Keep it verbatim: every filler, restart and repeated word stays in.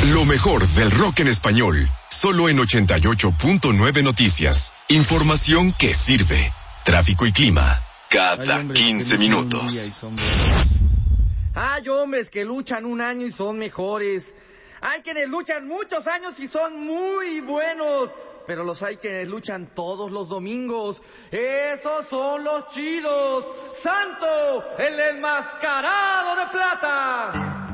Lo mejor del rock en español, solo en ochenta y ocho punto nueve Noticias. Información que sirve. Tráfico y clima, cada quince minutos. Hay hombres que luchan un año y son mejores. Hay quienes luchan muchos años y son muy buenos. Pero los hay quienes luchan todos los domingos. Esos son los chidos. Santo, el enmascarado de plata.